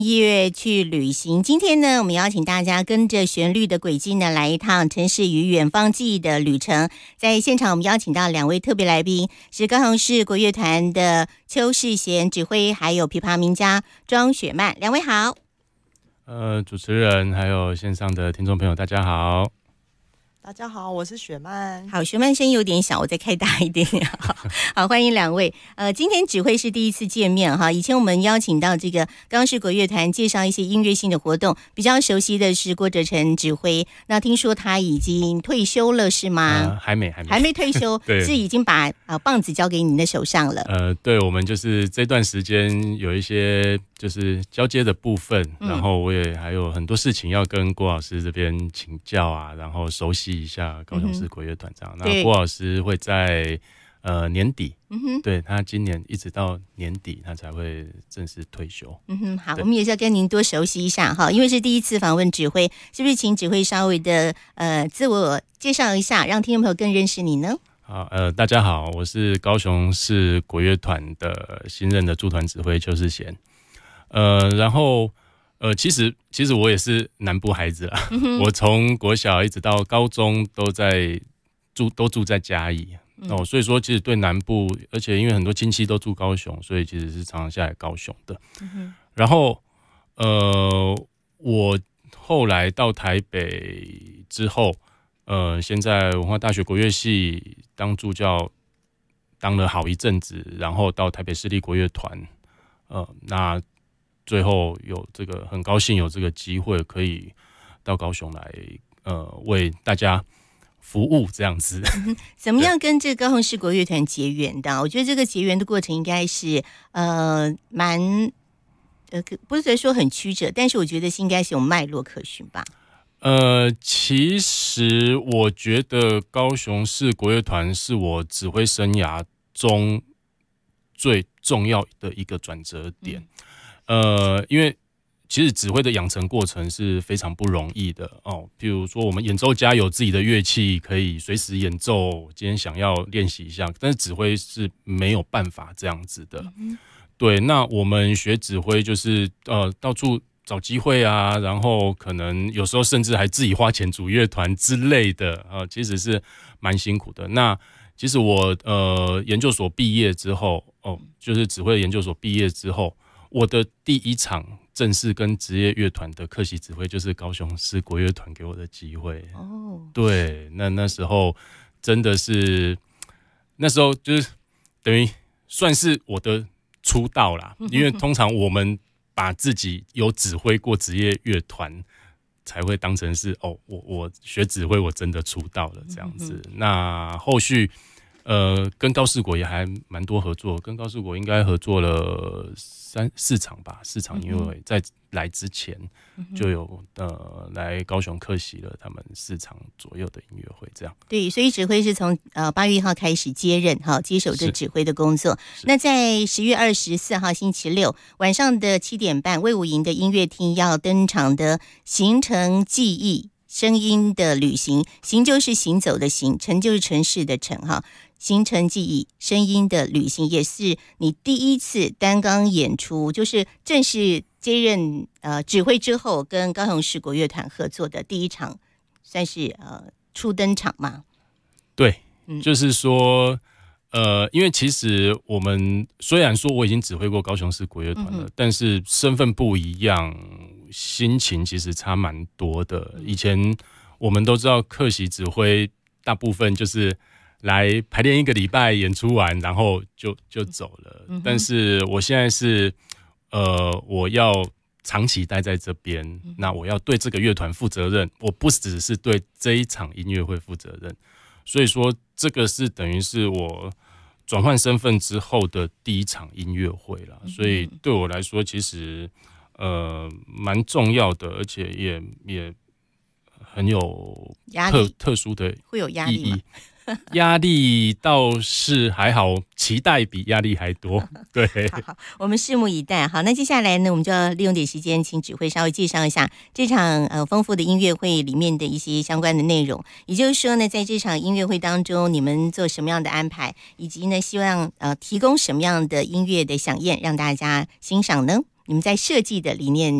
音乐去旅行，今天呢，我们邀请大家跟着旋律的轨迹呢，来一趟城市与远方记忆的旅程。在现场，我们邀请到2位特别来宾，是高雄市国乐团的邱世贤指挥，还有琵琶名家庄雪曼。2位好。 主持人还有线上的听众朋友，大家好。 大家好，我是雪曼。 好，雪曼声音有点小，我再开大一点。好，欢迎2位。今天指挥是第一次见面哈。以前我们邀请到这个高雄市国乐团介绍一些音乐性的活动，比较熟悉的是郭哲成指挥。那听说他已经退休了，是吗？ 还没退休，是已经把棒子交给你的手上了。 对，我们就是这段时间有一些就是交接的部分，然后我也还有很多事情要跟郭老师这边请教啊，然后熟悉一下高雄市国乐团这样。那郭老师会在年底，对，他今年一直到年底他才会正式退休。 好，我们也是要跟您多熟悉一下哈，因为是第一次访问指挥，是不是请指挥稍微的自我介绍一下，让听众朋友更认识你呢？ 好，大家好，我是高雄市国乐团的新任的驻团指挥邱世贤。然后其实我也是南部孩子啦，我从国小一直到高中都住在嘉义。所以说其实对南部，而且因为很多亲戚都住高雄，所以其实是常常下来高雄的。然后我后来到台北之后，先在文化大学国乐系当助教，当了好一阵子，然后到台北市立国乐团，那最后很高兴有这个机会可以到高雄来，为大家服务这样子。 怎么样跟这个高雄市国乐团结缘的？我觉得这个结缘的过程应该是不是说很曲折，但是我觉得应该是有脉络可循吧。 其实我觉得高雄市国乐团是我指挥生涯中最重要的一个转折点。因为其实指挥的养成过程是非常不容易的哦。譬如说，我们演奏家有自己的乐器，可以随时演奏。今天想要练习一下，但是指挥是没有办法这样子的。对，那我们学指挥就是到处找机会啊，然后可能有时候甚至还自己花钱组乐团之类的，其实是蛮辛苦的。那其实我研究所毕业之后，就是指挥研究所毕业之后，我的第一场正式跟职业乐团的客席指挥就是高雄市国乐团给我的机会。对，那时候真的是，那时候就是等于算是我的出道啦，因为通常我们把自己有指挥过职业乐团才会当成是我学指挥我真的出道了这样子。那后续跟高士国也还蛮多合作，跟高士国应该合作了4场吧，4场音乐会，在来之前就有来高雄客席了他们4场左右的音乐会这样。 对，所以指挥是从8月1号开始接任接手这指挥的工作。那在10月24号星期六晚上的7点半，卫武营的音乐厅要登场的行程记忆声音的旅行，行就是行走的行，程就是城市的城行程记忆声音的旅行，也是你第一次担纲演出，就是正式接任指挥之后跟高雄市国乐团合作的第一场，算是初登场嘛？ 对，就是说因为其实我们虽然说我已经指挥过高雄市国乐团了，但是身份不一样，心情其实差蛮多的。以前我们都知道客席指挥大部分就是来排练1个礼拜，演出完然后就走了。但是我现在是我要长期待在这边，那我要对这个乐团负责任，我不只是对这一场音乐会负责任。所以说这个是等于是我转换身份之后的第一场音乐会啦，所以对我来说其实蛮重要的，而且也很有特殊的意义。 会有压力吗？ 压力倒是还好，期待比压力还多。对， 好，我们拭目以待。好，那接下来呢，我们就要利用点时间，请指挥稍微介绍一下这场丰富的音乐会里面的一些相关的内容。也就是说呢，在这场音乐会当中，你们做什么样的安排，以及呢，希望提供什么样的音乐的飨宴让大家欣赏呢？ 你们在设计的理念